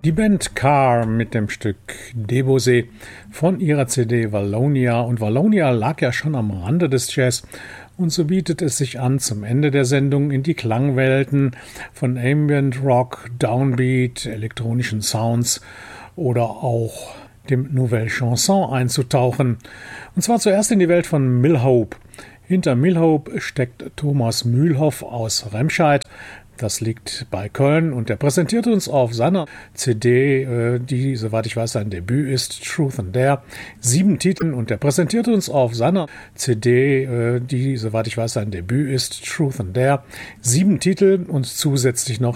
Die Band Car mit dem Stück Debussy von ihrer CD Wallonia. Und Wallonia lag ja schon am Rande des Jazz. Und so bietet es sich an, zum Ende der Sendung in die Klangwelten von Ambient Rock, Downbeat, elektronischen Sounds oder auch dem Nouvelle Chanson einzutauchen. Und zwar zuerst in die Welt von Milhope. Hinter Milhope steckt Thomas Mühlhoff aus Remscheid. Das liegt bei Köln und er präsentiert uns auf seiner CD, die, soweit ich weiß, sein Debüt ist, Truth and Dare, 7 Titeln und er präsentiert uns auf seiner CD, die, soweit ich weiß, sein Debüt ist, Truth and Dare, 7 Titel und zusätzlich noch